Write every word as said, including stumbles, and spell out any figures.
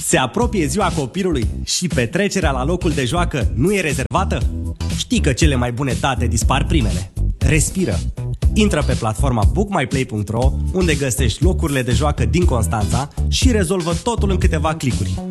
Se apropie ziua copilului și petrecerea la locul de joacă nu e rezervată? Știi că cele mai bune date dispar primele. Respiră! Intră pe platforma book my play punct ro, unde găsești locurile de joacă din Constanța și rezolvă totul în câteva clicuri.